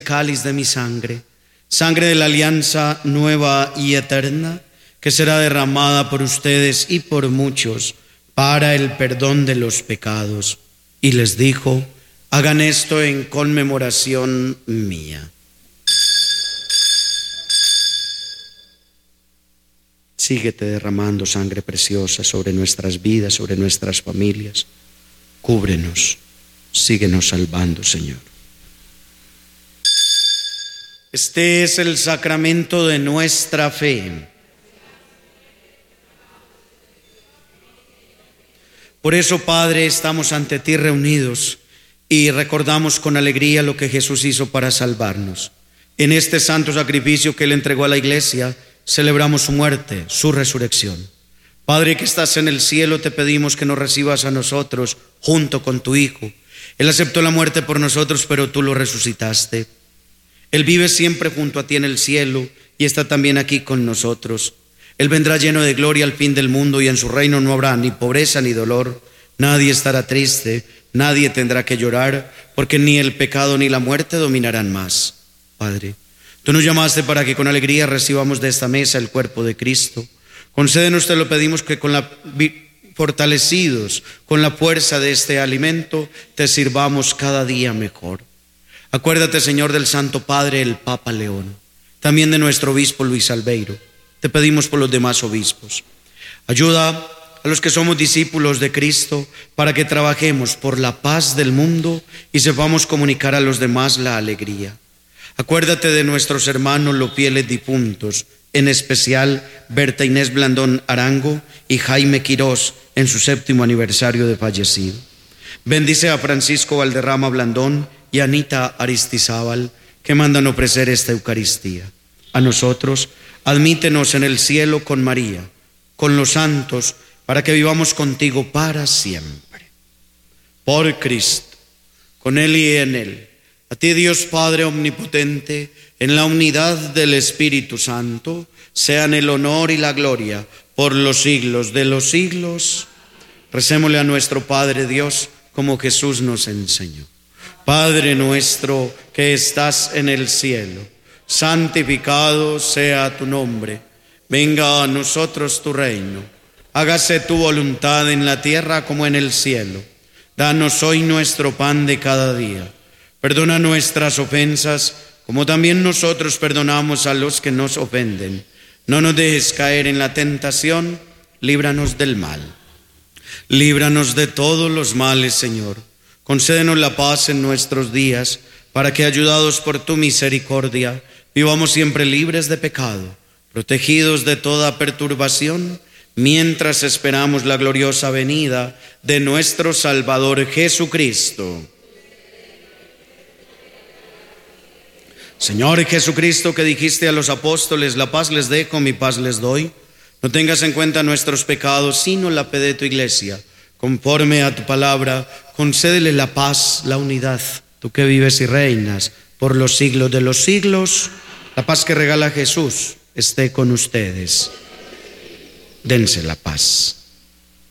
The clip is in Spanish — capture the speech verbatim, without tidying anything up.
cáliz de mi sangre, sangre de la alianza nueva y eterna, que será derramada por ustedes y por muchos para el perdón de los pecados. Y les dijo: hagan esto en conmemoración mía. Síguete derramando sangre preciosa sobre nuestras vidas, sobre nuestras familias. Cúbrenos, síguenos salvando, Señor. Este es el sacramento de nuestra fe. Por eso, Padre, estamos ante ti reunidos y recordamos con alegría lo que Jesús hizo para salvarnos. En este santo sacrificio que Él entregó a la Iglesia, celebramos su muerte, su resurrección. Padre que estás en el cielo, te pedimos que nos recibas a nosotros junto con tu Hijo. Él aceptó la muerte por nosotros, pero tú lo resucitaste. Él vive siempre junto a ti en el cielo y está también aquí con nosotros. Él vendrá lleno de gloria al fin del mundo, y en su reino no habrá ni pobreza ni dolor. Nadie estará triste, nadie tendrá que llorar, porque ni el pecado ni la muerte dominarán más. Padre, tú nos llamaste para que con alegría recibamos de esta mesa el cuerpo de Cristo. Concédenos, te lo pedimos, que con la, fortalecidos con la fuerza de este alimento, te sirvamos cada día mejor. Acuérdate, Señor, del Santo Padre, el Papa León, también de nuestro obispo Luis Albeiro. Te pedimos por los demás obispos. Ayuda a los que somos discípulos de Cristo para que trabajemos por la paz del mundo y sepamos comunicar a los demás la alegría. Acuérdate de nuestros hermanos los fieles difuntos, en especial Berta Inés Blandón Arango y Jaime Quirós en su séptimo aniversario de fallecido. Bendice a Francisco Valderrama Blandón y a Anita Aristizábal, que mandan ofrecer esta Eucaristía. A nosotros, admítenos en el cielo con María, con los santos, para que vivamos contigo para siempre. Por Cristo, con Él y en Él, a ti, Dios Padre omnipotente, en la unidad del Espíritu Santo, sean el honor y la gloria por los siglos de los siglos. Recémosle a nuestro Padre Dios como Jesús nos enseñó. Padre nuestro que estás en el cielo, santificado sea tu nombre. Venga a nosotros tu reino. Hágase tu voluntad en la tierra como en el cielo. Danos hoy nuestro pan de cada día. Perdona nuestras ofensas, como también nosotros perdonamos a los que nos ofenden. No nos dejes caer en la tentación, líbranos del mal. Líbranos de todos los males, Señor. Concédenos la paz en nuestros días, para que, ayudados por tu misericordia, vivamos siempre libres de pecado, protegidos de toda perturbación, mientras esperamos la gloriosa venida de nuestro Salvador Jesucristo. Señor Jesucristo, que dijiste a los apóstoles: la paz les dejo, mi paz les doy, no tengas en cuenta nuestros pecados, sino la fe de tu Iglesia. Conforme a tu palabra, concédele la paz, la unidad, tú que vives y reinas por los siglos de los siglos. La paz que regala Jesús esté con ustedes. Dense la paz.